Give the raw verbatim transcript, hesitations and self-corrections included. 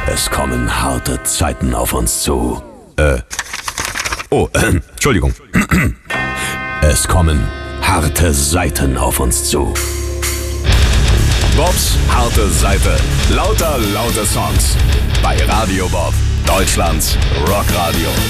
Es kommen harte Zeiten auf uns zu. Äh. Oh, äh, Entschuldigung. Es kommen harte Seiten auf uns zu. Bobs harte Seite. Lauter, laute Songs. Bei Radio Bob, Deutschlands Rockradio.